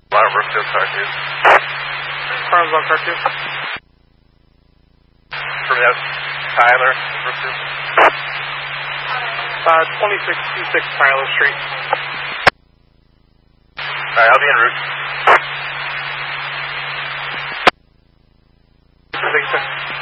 Line Brookfield, car 2. Farms on car 2. From that, Tyler, Brookfield. 2626 Tyler Street. Alright, I'll be en route. Thanks, sir.